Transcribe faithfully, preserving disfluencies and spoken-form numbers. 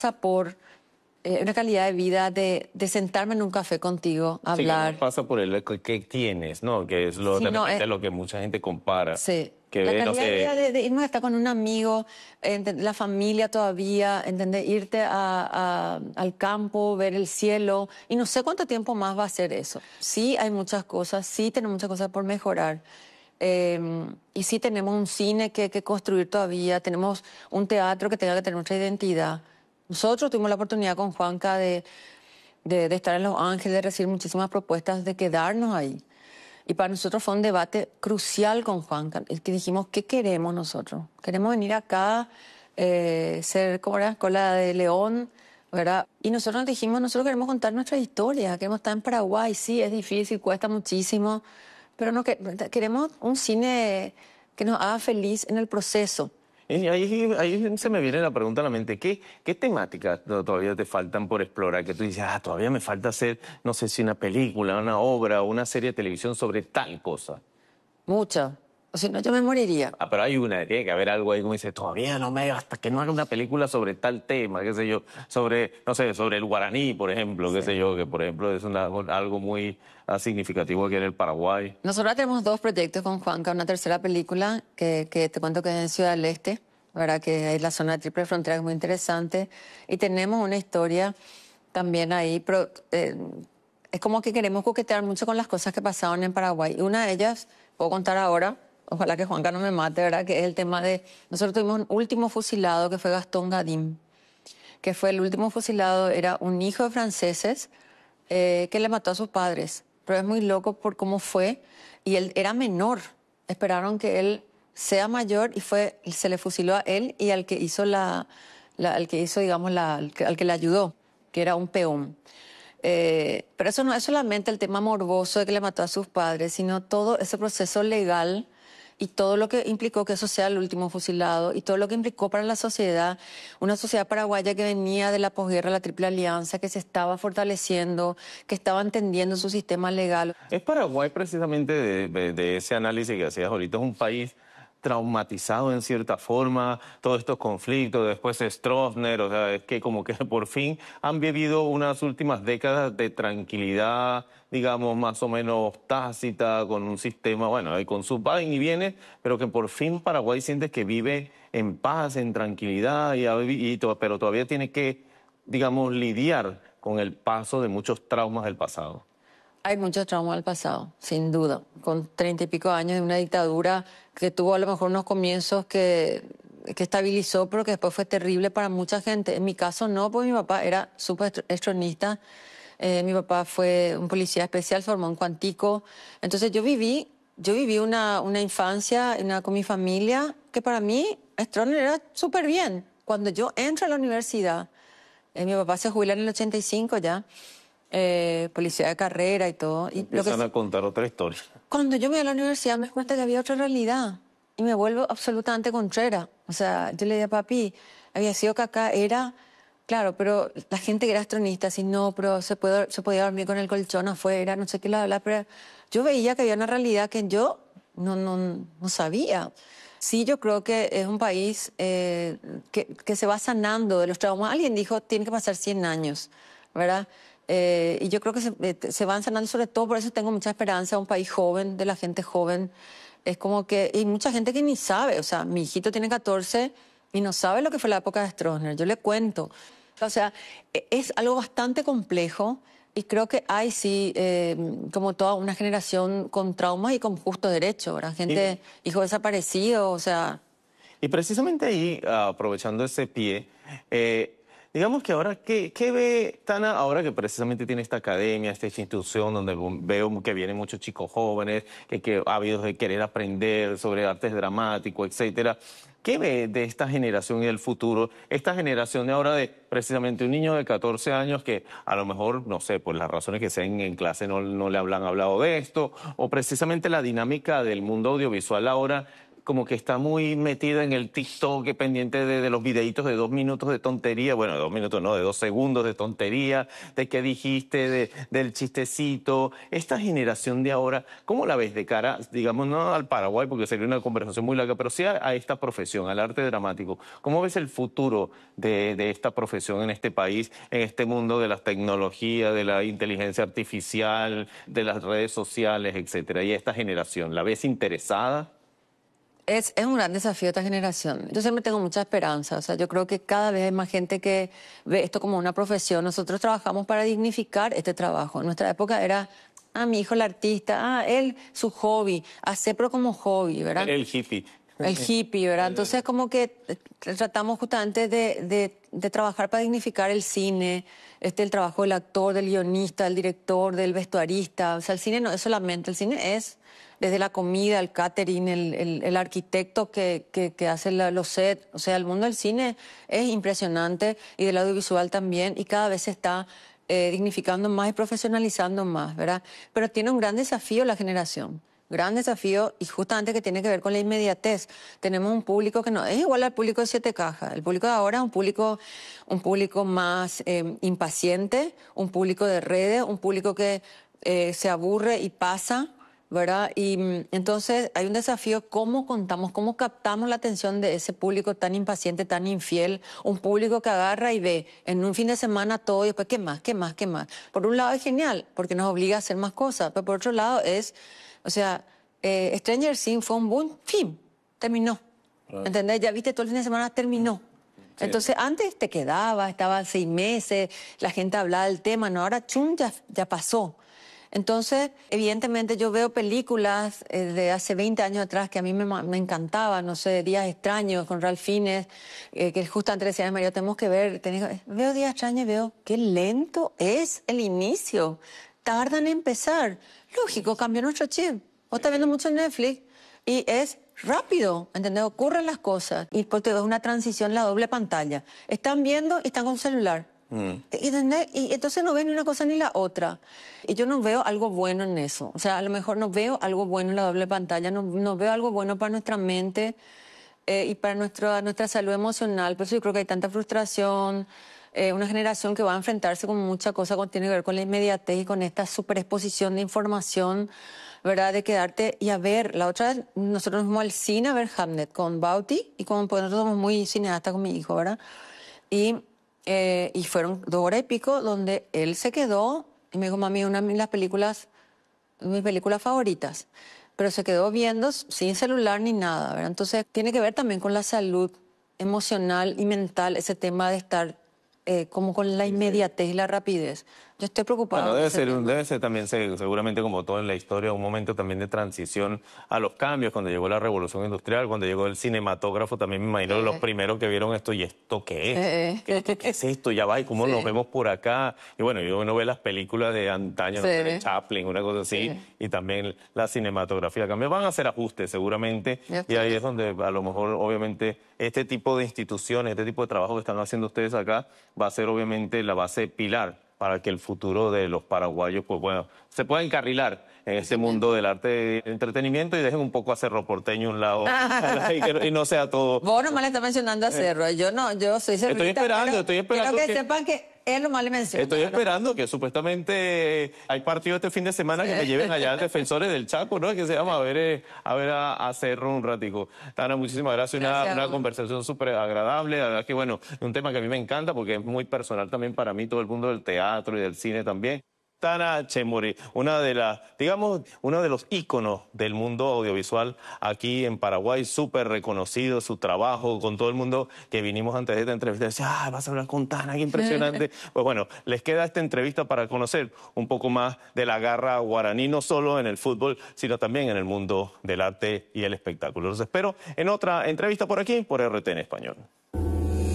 por eh, una calidad de vida de, de sentarme en un café contigo, Sí, hablar. no pasa por el que, que tienes, ¿no? Que es lo, Sí, de no, repente eh, lo que mucha gente compara. Sí. Que La ve, no calidad de vida sé, de, de irnos a estar con un amigo, ente- la familia todavía, ¿entendés? Irte a- a- al campo, ver el cielo, y no sé cuánto tiempo más va a ser eso. Sí hay muchas cosas, sí tenemos muchas cosas por mejorar. Eh, y sí tenemos un cine que, que construir todavía, tenemos un teatro que tenga que tener nuestra identidad. Nosotros tuvimos la oportunidad con Juanca de, de, de estar en Los Ángeles, de recibir muchísimas propuestas de quedarnos ahí. Y para nosotros fue un debate crucial con Juanca, el que dijimos, ¿qué queremos nosotros? ¿Queremos venir acá, eh, ser como la cola de león, ¿verdad? Y nosotros dijimos, nosotros queremos contar nuestra historia, queremos estar en Paraguay, sí, es difícil, cuesta muchísimo, pero no, que, queremos un cine que nos haga feliz en el proceso. y ahí, ahí se me viene la pregunta a la mente, ¿qué, qué temáticas to- todavía te faltan por explorar? Que tú dices, ah, todavía me falta hacer, no sé si una película, una obra, una serie de televisión sobre tal cosa. Mucho. O si no, yo me moriría. Ah, pero hay una, tiene que haber algo ahí como dice, todavía no me, hasta que no haga una película sobre tal tema, qué sé yo, sobre, no sé, sobre el guaraní, por ejemplo, qué Sí. sé yo, que por ejemplo es una- algo muy ah, significativo aquí en el Paraguay. Nosotros tenemos dos proyectos con Juanca, una tercera película que, que te cuento que es en Ciudad del Este, ¿verdad? Que hay la zona de triple frontera que es muy interesante. Y tenemos una historia también ahí, pero eh, es como que queremos coquetear mucho con las cosas que pasaron en Paraguay. Y una de ellas, puedo contar ahora, ojalá que Juanca no me mate, ¿verdad? Que es el tema de, nosotros tuvimos un último fusilado que fue Gastón Gadim, que fue el último fusilado, era un hijo de franceses eh, que le mató a sus padres. Pero es muy loco por cómo fue. Y él era menor. Esperaron que él sea mayor y fue, se le fusiló a él y al que hizo la, la al que hizo, digamos, la, al, que, al que le ayudó, que era un peón. Eh, pero eso no es solamente el tema morboso de que le mató a sus padres, sino todo ese proceso legal y todo lo que implicó que eso sea el último fusilado y todo lo que implicó para la sociedad, una sociedad paraguaya que venía de la posguerra, la Triple Alianza, que se estaba fortaleciendo, que estaba entendiendo su sistema legal. Es Paraguay precisamente de, de- de ese análisis que hacías ahorita, es un país traumatizado en cierta forma, todos estos conflictos, después Stroessner, o sea, es que como que por fin han vivido unas últimas décadas de tranquilidad, digamos, más o menos tácita, con un sistema, bueno, y con sus va y vienes, pero que por fin Paraguay siente que vive en paz, en tranquilidad, y, ha vivi- y to- pero todavía tiene que, digamos, lidiar con el paso de muchos traumas del pasado. Hay mucho trauma del pasado, sin duda, con treinta y pico años de una dictadura que tuvo a lo mejor unos comienzos que, que estabilizó, pero que después fue terrible para mucha gente. En mi caso no, porque mi papá era súper estronista, eh, mi papá fue un policía especial, se formó en Cuantico. Entonces yo viví, yo viví una, una infancia una, con mi familia que para mí Stroessner era súper bien. Cuando yo entro a la universidad, eh, mi papá se jubila en el ochenta y cinco ya, eh, policía de carrera y todo. Y lo que, Empiezan a contar otra historia. cuando yo me voy a la universidad me doy cuenta que había otra realidad y me vuelvo absolutamente contrera. O sea, yo le dije a papi, había sido que acá era, claro, pero la gente que era astronista, así, no, pero se, puede, se podía dormir con el colchón afuera, no sé qué, la, la, pero yo veía que había una realidad que yo no, no, no sabía. Sí, yo creo que es un país eh, que, que se va sanando de los traumas. Alguien dijo, tiene que pasar cien años, ¿verdad? Eh, y yo creo que se, eh, se van sanando, sobre todo por eso tengo mucha esperanza, un país joven, de la gente joven. Es como que, y mucha gente que ni sabe, o sea, mi hijito tiene catorce y no sabe lo que fue la época de Stroessner, yo le cuento. O sea, e- es algo bastante complejo y creo que hay sí, eh, como toda una generación con traumas y con justo derecho, ¿verdad? Gente, Y, hijos desaparecidos, o sea... y precisamente ahí, ah, aprovechando ese pie, eh, digamos que ahora, ¿qué, qué ve Tana ahora que precisamente tiene esta academia, esta institución donde veo que vienen muchos chicos jóvenes, que, que ávidos de querer aprender sobre artes dramáticos, etcétera? ¿Qué ve de esta generación y del futuro? Esta generación de ahora de precisamente un niño de catorce años que a lo mejor, no sé, por las razones que sean en clase no, no le hablan hablado de esto, o precisamente la dinámica del mundo audiovisual ahora como que está muy metida en el TikTok, que pendiente de, de los videitos de dos minutos de tontería, bueno, de dos minutos no, de dos segundos de tontería, de qué dijiste, de, del chistecito. Esta generación de ahora, ¿cómo la ves de cara, digamos, no al Paraguay, porque sería una conversación muy larga, pero sí a, a esta profesión, al arte dramático? ¿Cómo ves el futuro de, de esta profesión en este país, en este mundo de las tecnologías, de la inteligencia artificial, de las redes sociales, etcétera? Y esta generación, ¿la ves interesada? Es, es un gran desafío esta generación. Yo siempre tengo mucha esperanza. O sea, yo creo que cada vez hay más gente que ve esto como una profesión. Nosotros trabajamos para dignificar este trabajo. En nuestra época era, ah, mi hijo el artista, ah, él su hobby, hacer pero como hobby, ¿verdad? El hippie. El hippie, ¿verdad? Entonces como que tratamos justamente de, de, de trabajar para dignificar el cine, este, el trabajo del actor, del guionista, del director, del vestuarista. O sea, el cine no es solamente, el cine es desde la comida, el catering, el, el, el arquitecto que, que, que hace la, los sets. O sea, el mundo del cine es impresionante y del audiovisual también, y cada vez se está eh, dignificando más y profesionalizando más, ¿verdad? Pero tiene un gran desafío la generación. Gran desafío, y justamente que tiene que ver con la inmediatez. Tenemos un público que no es igual al público de Siete Cajas. El público de ahora es un público, un público más eh, impaciente, un público de redes, un público que eh, se aburre y pasa, ¿verdad? Y entonces hay un desafío, cómo contamos, cómo captamos la atención de ese público tan impaciente, tan infiel, un público que agarra y ve en un fin de semana todo y después, ¿qué más? ¿Qué más? ¿Qué más? Por un lado es genial, porque nos obliga a hacer más cosas, pero por otro lado es, o sea, eh, Stranger Things fue un boom, fin, terminó. Claro. ¿Entendés? Ya viste, todo el fin de semana terminó. Sí. Entonces, antes te quedaba, estaba seis meses, la gente hablaba del tema, no, ahora chum, ya, ya pasó. Entonces, evidentemente yo veo películas eh, de hace veinte años atrás que a mí me, me encantaban, no sé, Días Extraños con Ralph Fiennes, eh, que justo antes decía, María, tenemos que ver, tenemos, veo Días Extraños y veo qué lento es el inicio, tardan en empezar. Lógico, cambió nuestro chip. Vos estás viendo mucho en Netflix y es rápido, ¿entendés? Ocurren las cosas y porque es una transición, la doble pantalla. Están viendo y están con celular. Mm. Y, y entonces no ven ni una cosa ni la otra. Y yo no veo algo bueno en eso. O sea, a lo mejor no veo algo bueno en la doble pantalla, no, no veo algo bueno para nuestra mente eh, y para nuestra, nuestra salud emocional. Por eso yo creo que hay tanta frustración, eh, una generación que va a enfrentarse con mucha cosa que tiene que ver con la inmediatez y con esta superexposición de información, ¿verdad? De quedarte y a ver. La otra vez nosotros fuimos al cine a ver Hamlet con Bauti y con, pues nosotros somos muy cineastas con mi hijo, ¿verdad? Y Eh, y fueron dos horas y pico donde él se quedó y me dijo, mami, una de las películas, mis películas favoritas, pero se quedó viendo sin celular ni nada, ¿verdad? Entonces tiene que ver también con la salud emocional y mental, ese tema de estar eh, como con la inmediatez y la rapidez. Yo estoy preocupada. Bueno, debe ser, debe ser también, seguramente como todo en la historia, un momento también de transición a los cambios, cuando llegó la revolución industrial, cuando llegó el cinematógrafo, también me imagino eh. los primeros que vieron esto, ¿y esto qué es? Eh. ¿Qué, ¿Qué es esto? Ya va, ¿y cómo sí. nos vemos por acá? Y bueno, y uno ve las películas de antaño, sí. no sé, de Chaplin, una cosa así, sí. y también la cinematografía cambió. Van a hacer ajustes seguramente, y ahí es donde a lo mejor, obviamente, este tipo de instituciones, este tipo de trabajo que están haciendo ustedes acá, va a ser obviamente la base pilar para que el futuro de los paraguayos, pues bueno, se pueda encarrilar en ese mundo del arte de entretenimiento y dejen un poco a Cerro Porteño a un lado y, que, y no sea todo... Vos nomás le estás mencionando a Cerro, yo no, yo soy cerrita. Estoy esperando, pero, estoy esperando quiero que, que sepan que él nomás le menciona. Estoy esperando que supuestamente hay partido este fin de semana que me lleven allá Defensores del Chaco, ¿no? Que se llama a ver, eh, a, ver a, a Cerro un ratico. Tana, muchísimas gracias, gracias una, una conversación súper agradable, la verdad que bueno, un tema que a mí me encanta porque es muy personal también para mí, todo el mundo del teatro y del cine también. Tana Chemuri, una de las, digamos, uno de los íconos del mundo audiovisual aquí en Paraguay, súper reconocido su trabajo con todo el mundo que vinimos antes de esta entrevista. Decía, ah, vas a hablar con Tana, qué impresionante. Pues bueno, les queda esta entrevista para conocer un poco más de la garra guaraní, no solo en el fútbol, sino también en el mundo del arte y el espectáculo. Los espero en otra entrevista por aquí, por R T en Español.